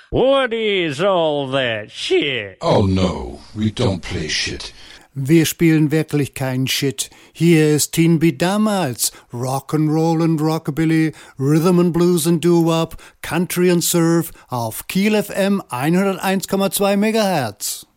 What is all that shit? Oh no, we don't play shit. Wir spielen wirklich keinen Shit. Hier ist Teen Beat damals. Rock'n'Roll und Rockabilly, Rhythm and Blues und Doo-Wop, Country und Surf auf Kiel FM 101,2 MHz.